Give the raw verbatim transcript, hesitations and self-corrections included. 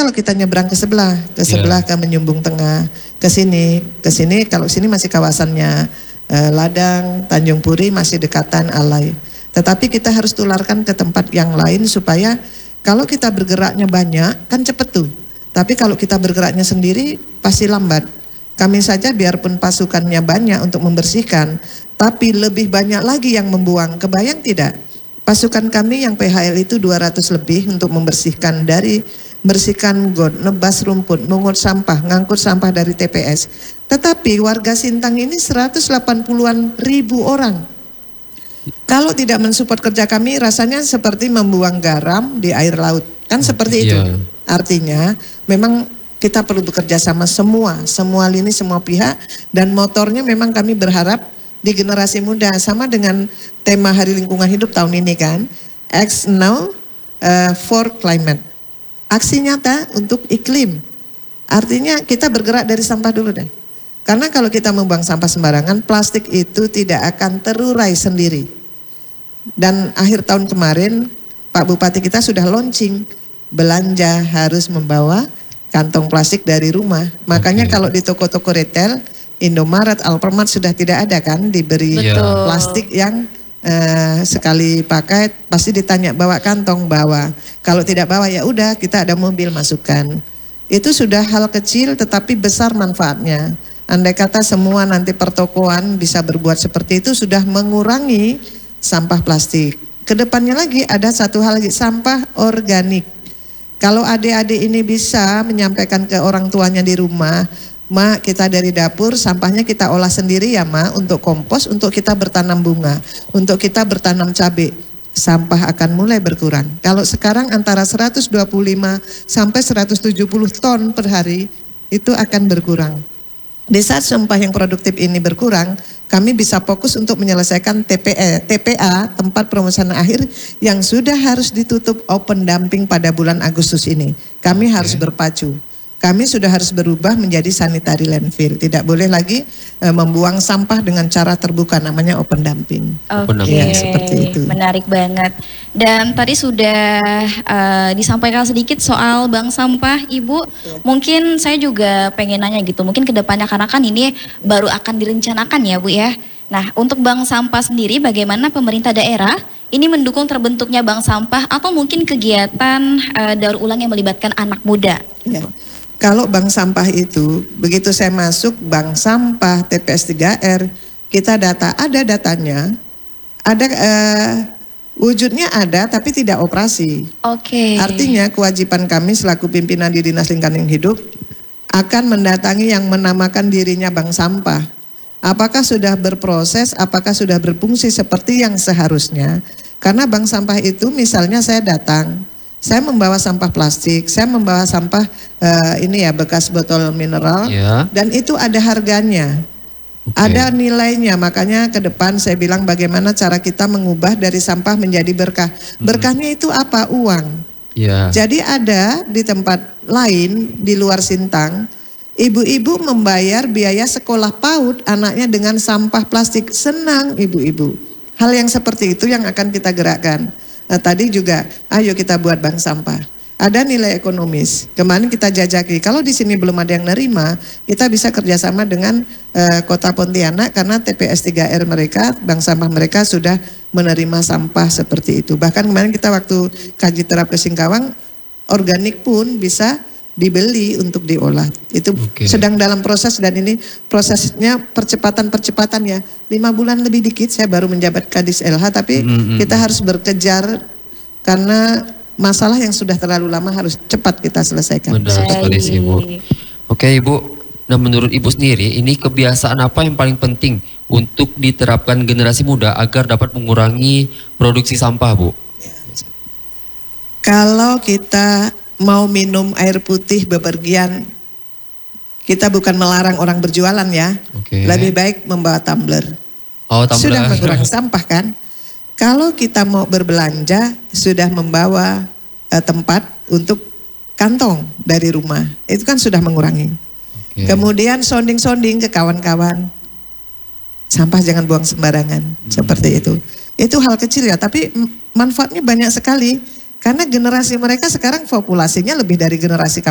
kalau kita nyebrang ke sebelah, ke sebelah Yeah. ke Menyumbung Tengah, ke sini, ke sini kalau sini masih kawasannya eh, Ladang, Tanjung Puri masih dekatan Alai. Tetapi kita harus tularkan ke tempat yang lain supaya kalau kita bergeraknya banyak kan cepet tuh. Tapi kalau kita bergeraknya sendiri pasti lambat. Kami saja biarpun pasukannya banyak untuk membersihkan, tapi lebih banyak lagi yang membuang. Kebayang tidak? Pasukan kami yang P H L itu dua ratus lebih untuk membersihkan dari bersihkan got, nebas rumput, mengut sampah, ngangkut sampah dari T P S. Tetapi warga Sintang ini seratus delapan puluhan ribu orang. Kalau tidak mensupport kerja kami rasanya seperti membuang garam di air laut. Kan seperti itu. Iya. Artinya memang kita perlu bekerja sama semua, semua lini, semua pihak. Dan motornya memang kami berharap di generasi muda. Sama dengan tema Hari Lingkungan Hidup tahun ini kan. Act Now uh, for Climate. Aksi nyata untuk iklim. Artinya kita bergerak dari sampah dulu deh. Karena kalau kita membuang sampah sembarangan, plastik itu tidak akan terurai sendiri. Dan akhir tahun kemarin, Pak Bupati kita sudah launching, belanja harus membawa kantong plastik dari rumah. Makanya Oke. kalau di toko-toko retail, Indomaret, Alfamart sudah tidak ada kan diberi Betul. plastik yang eh, sekali pakai pasti ditanya bawa kantong, bawa. Kalau tidak bawa ya udah kita ada mobil masukkan. Itu sudah hal kecil tetapi besar manfaatnya. Andai kata semua nanti pertokoan bisa berbuat seperti itu sudah mengurangi sampah plastik. Kedepannya lagi ada satu hal lagi, sampah organik. Kalau adik-adik ini bisa menyampaikan ke orang tuanya di rumah, Ma, kita dari dapur sampahnya kita olah sendiri ya Ma, untuk kompos, untuk kita bertanam bunga, untuk kita bertanam cabai. Sampah akan mulai berkurang. Kalau sekarang antara seratus dua puluh lima sampai seratus tujuh puluh ton per hari itu akan berkurang. Di saat sampah yang produktif ini berkurang, kami bisa fokus untuk menyelesaikan T P E, T P A, tempat pemusatan akhir yang sudah harus ditutup open dumping pada bulan Agustus ini. Kami Oke. harus berpacu. Kami sudah harus berubah menjadi sanitary landfill. Tidak boleh lagi e, membuang sampah dengan cara terbuka, namanya open dumping. Open Oke, dumping. Ya, seperti itu. menarik banget. Dan tadi sudah eh, disampaikan sedikit soal bank sampah, Ibu. Mungkin saya juga pengen nanya gitu, mungkin kedepannya karena kan ini baru akan direncanakan ya Bu ya. Nah untuk bank sampah sendiri bagaimana pemerintah daerah ini mendukung terbentuknya bank sampah atau mungkin kegiatan eh, daur ulang yang melibatkan anak muda? Ya. Kalau bank sampah itu, begitu saya masuk bank sampah T P S tiga R, kita data, ada datanya, ada eh, wujudnya ada tapi tidak operasi. Oke. Artinya kewajiban kami selaku pimpinan di Dinas Lingkungan Hidup akan mendatangi yang menamakan dirinya bank sampah. Apakah sudah berproses, apakah sudah berfungsi seperti yang seharusnya. Karena bank sampah itu misalnya saya datang, saya membawa sampah plastik, saya membawa sampah eh, ini ya bekas botol mineral, Ya. dan itu ada harganya, Oke. ada nilainya. Makanya ke depan saya bilang bagaimana cara kita mengubah dari sampah menjadi berkah. Berkahnya itu apa? Uang. Ya. Jadi ada di tempat lain di luar Sintang, ibu-ibu membayar biaya sekolah PAUD anaknya dengan sampah plastik. Senang ibu-ibu. Hal yang seperti itu yang akan kita gerakkan. Nah, tadi juga, ayo kita buat bank sampah. Ada nilai ekonomis. Kemarin kita jajaki. Kalau di sini belum ada yang nerima, kita bisa kerjasama dengan eh, Kota Pontianak karena T P S tiga R mereka, bank sampah mereka sudah menerima sampah seperti itu. Bahkan kemarin kita waktu kaji terap ke Singkawang, organik pun bisa dibeli untuk diolah. Itu Oke. sedang dalam proses dan ini prosesnya percepatan-percepatan ya. Lima bulan lebih dikit saya baru menjabat Kadis L H, tapi Mm, mm, kita harus berkejar karena masalah yang sudah terlalu lama harus cepat kita selesaikan. Benar sekali sih Bu. Oke Ibu, nah menurut Ibu sendiri ini kebiasaan apa yang paling penting untuk diterapkan generasi muda agar dapat mengurangi produksi sampah Bu? Kalau kita mau minum air putih bepergian, kita bukan melarang orang berjualan ya. Oke. Lebih baik membawa tumbler. Oh, tumbler. Sudah mengurangi sampah kan. Kalau kita mau berbelanja sudah membawa eh, tempat untuk kantong dari rumah. Itu kan sudah mengurangi. Oke. Kemudian sounding-sounding ke kawan-kawan. Sampah jangan buang sembarangan. Seperti itu. Itu hal kecil ya, tapi manfaatnya banyak sekali. Karena generasi mereka sekarang populasinya lebih dari generasi kami.